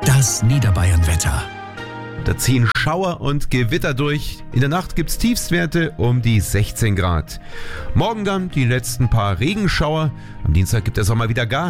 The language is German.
Das Niederbayern-Wetter. Da ziehen Schauer und Gewitter durch. In der Nacht gibt's Tiefstwerte um die 16 Grad. Morgen dann die letzten paar Regenschauer. Am Dienstag gibt es auch mal wieder Gas.